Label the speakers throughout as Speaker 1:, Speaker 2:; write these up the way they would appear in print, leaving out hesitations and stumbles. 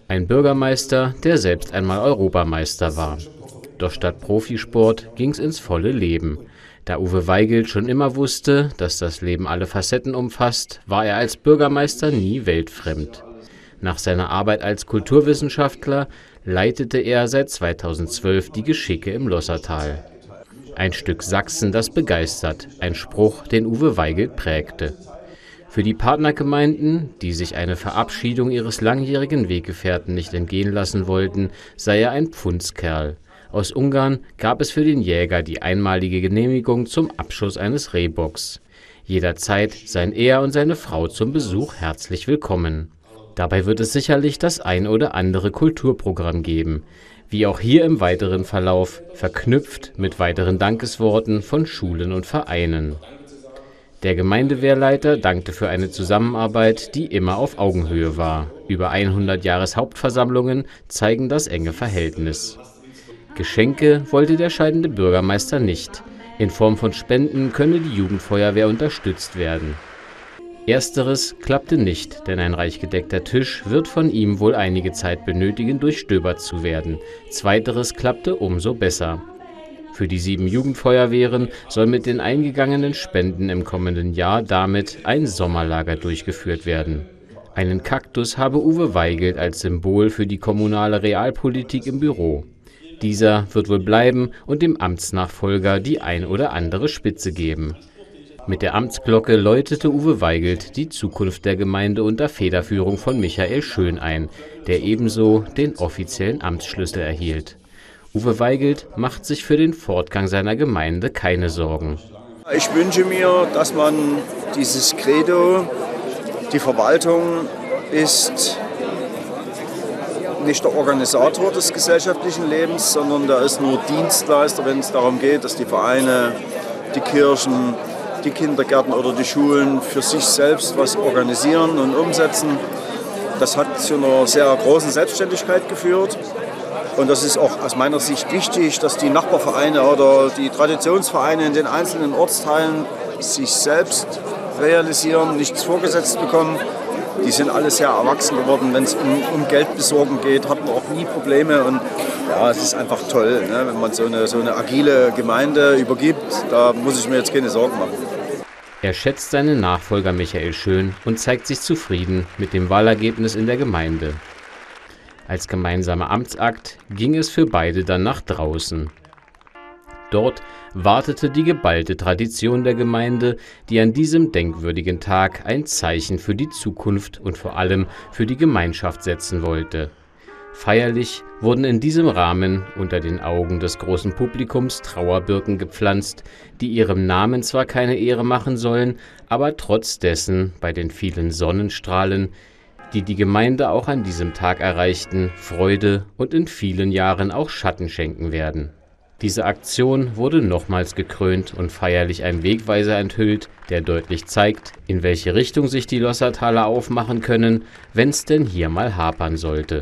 Speaker 1: Ein Bürgermeister, der selbst einmal Europameister war. Doch statt Profisport ging's ins volle Leben. Da Uwe Weigelt schon immer wusste, dass das Leben alle Facetten umfasst, war er als Bürgermeister nie weltfremd. Nach seiner Arbeit als Kulturwissenschaftler leitete er seit 2012 die Geschicke im Lossertal. Ein Stück Sachsen, das begeistert, ein Spruch, den Uwe Weigelt prägte. Für die Partnergemeinden, die sich eine Verabschiedung ihres langjährigen Weggefährten nicht entgehen lassen wollten, sei er ein Pfundskerl. Aus Ungarn gab es für den Jäger die einmalige Genehmigung zum Abschuss eines Rehbocks. Jederzeit seien er und seine Frau zum Besuch herzlich willkommen. Dabei wird es sicherlich das ein oder andere Kulturprogramm geben, wie auch hier im weiteren Verlauf, verknüpft mit weiteren Dankesworten von Schulen und Vereinen. Der Gemeindewehrleiter dankte für eine Zusammenarbeit, die immer auf Augenhöhe war. Über 100 Jahreshauptversammlungen zeigen das enge Verhältnis. Geschenke wollte der scheidende Bürgermeister nicht. In Form von Spenden könne die Jugendfeuerwehr unterstützt werden. Ersteres klappte nicht, denn ein reich gedeckter Tisch wird von ihm wohl einige Zeit benötigen, durchstöbert zu werden. Zweiteres klappte umso besser. Für die 7 Jugendfeuerwehren soll mit den eingegangenen Spenden im kommenden Jahr damit ein Sommerlager durchgeführt werden. Einen Kaktus habe Uwe Weigelt als Symbol für die kommunale Realpolitik im Büro. Dieser wird wohl bleiben und dem Amtsnachfolger die ein oder andere Spitze geben. Mit der Amtsglocke läutete Uwe Weigelt die Zukunft der Gemeinde unter Federführung von Michael Schön ein, der ebenso den offiziellen Amtsschlüssel erhielt. Uwe Weigelt macht sich für den Fortgang seiner Gemeinde keine Sorgen.
Speaker 2: Ich wünsche mir, dass man dieses Credo, die Verwaltung ist nicht der Organisator des gesellschaftlichen Lebens, sondern der ist nur Dienstleister, wenn es darum geht, dass die Vereine, die Kirchen, die Kindergärten oder die Schulen für sich selbst was organisieren und umsetzen. Das hat zu einer sehr großen Selbstständigkeit geführt. Und das ist auch aus meiner Sicht wichtig, dass die Nachbarvereine oder die Traditionsvereine in den einzelnen Ortsteilen sich selbst realisieren, nichts vorgesetzt bekommen. Die sind alle sehr erwachsen geworden. Wenn es um Geldbesorgen geht, hat man auch nie Probleme. Und ja, es ist einfach toll, ne? Wenn man so eine agile Gemeinde übergibt. Da muss ich mir jetzt keine Sorgen machen.
Speaker 1: Er schätzt seinen Nachfolger Michael Schön und zeigt sich zufrieden mit dem Wahlergebnis in der Gemeinde. Als gemeinsamer Amtsakt ging es für beide dann nach draußen. Dort wartete die geballte Tradition der Gemeinde, die an diesem denkwürdigen Tag ein Zeichen für die Zukunft und vor allem für die Gemeinschaft setzen wollte. Feierlich wurden in diesem Rahmen unter den Augen des großen Publikums Trauerbirken gepflanzt, die ihrem Namen zwar keine Ehre machen sollen, aber trotz dessen bei den vielen Sonnenstrahlen, die die Gemeinde auch an diesem Tag erreichten, Freude und in vielen Jahren auch Schatten schenken werden. Diese Aktion wurde nochmals gekrönt und feierlich ein Wegweiser enthüllt, der deutlich zeigt, in welche Richtung sich die Lossertaler aufmachen können, wenn's denn hier mal hapern sollte.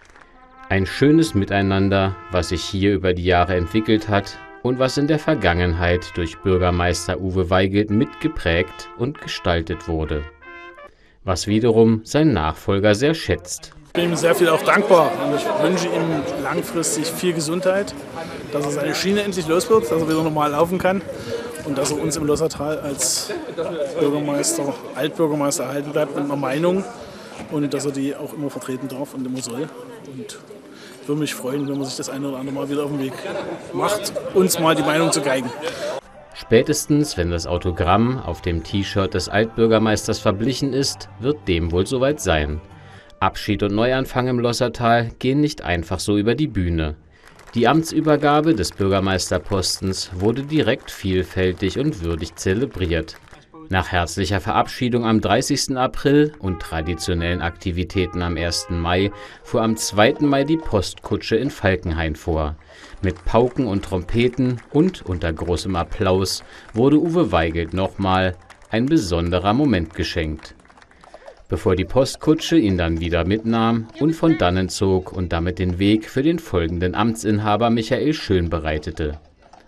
Speaker 1: Ein schönes Miteinander, was sich hier über die Jahre entwickelt hat und was in der Vergangenheit durch Bürgermeister Uwe Weigelt mitgeprägt und gestaltet wurde. Was wiederum sein Nachfolger sehr schätzt.
Speaker 3: Ich bin ihm sehr viel auch dankbar und ich wünsche ihm langfristig viel Gesundheit, dass er seine Schiene endlich los wird, dass er wieder normal laufen kann und dass er uns im Lossertal als Bürgermeister, Altbürgermeister erhalten bleibt mit einer Meinung und dass er die auch immer vertreten darf und immer soll. Und ich würde mich freuen, wenn man sich das eine oder andere Mal wieder auf den Weg macht, uns mal die Meinung zu geigen.
Speaker 1: Spätestens, wenn das Autogramm auf dem T-Shirt des Altbürgermeisters verblichen ist, wird dem wohl soweit sein. Abschied und Neuanfang im Lossertal gehen nicht einfach so über die Bühne. Die Amtsübergabe des Bürgermeisterpostens wurde direkt vielfältig und würdig zelebriert. Nach herzlicher Verabschiedung am 30. April und traditionellen Aktivitäten am 1. Mai fuhr am 2. Mai die Postkutsche in Falkenhain vor. Mit Pauken und Trompeten und unter großem Applaus wurde Uwe Weigelt nochmal ein besonderer Moment geschenkt. Bevor die Postkutsche ihn dann wieder mitnahm und von dannen zog und damit den Weg für den folgenden Amtsinhaber Michael Schön bereitete.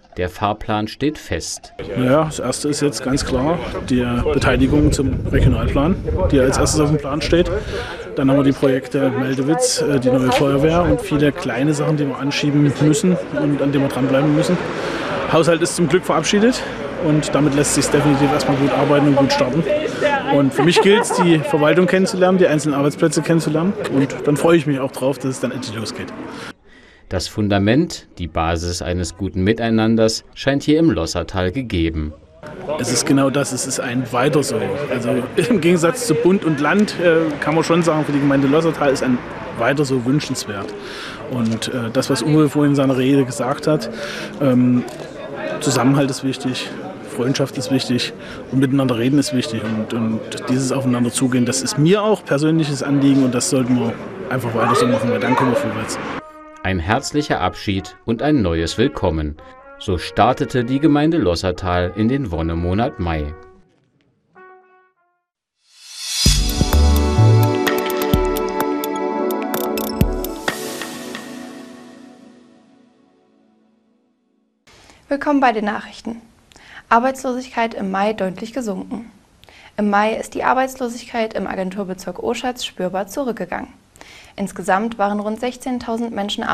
Speaker 1: Der Fahrplan steht fest.
Speaker 3: Naja, das erste ist jetzt ganz klar die Beteiligung zum Regionalplan, die als erstes auf dem Plan steht. Dann haben wir die Projekte Meldewitz, die neue Feuerwehr und viele kleine Sachen, die wir anschieben müssen und an denen wir dranbleiben müssen. Haushalt ist zum Glück verabschiedet und damit lässt sich definitiv erstmal gut arbeiten und gut starten. Und für mich gilt es, die Verwaltung kennenzulernen, die einzelnen Arbeitsplätze kennenzulernen und dann freue ich mich auch drauf, dass es dann endlich losgeht.
Speaker 1: Das Fundament, die Basis eines guten Miteinanders, scheint hier im Lossertal gegeben.
Speaker 3: Es ist genau das, es ist ein Weiter so. Also im Gegensatz zu Bund und Land kann man schon sagen, für die Gemeinde Lossertal ist ein Weiter so wünschenswert. Und das, was Uwe vorhin in seiner Rede gesagt hat, Zusammenhalt ist wichtig, Freundschaft ist wichtig und miteinander reden ist wichtig. Und dieses Aufeinander zugehen, das ist mir auch persönliches Anliegen und das sollten wir einfach weiter so machen, weil dann kommen wir vorwärts.
Speaker 1: Ein herzlicher Abschied und ein neues Willkommen. So startete die Gemeinde Lossertal in den Wonnemonat Mai.
Speaker 4: Willkommen bei den Nachrichten. Arbeitslosigkeit im Mai deutlich gesunken. Im Mai ist die Arbeitslosigkeit im Agenturbezirk Oschatz spürbar zurückgegangen. Insgesamt waren rund 16.000 Menschen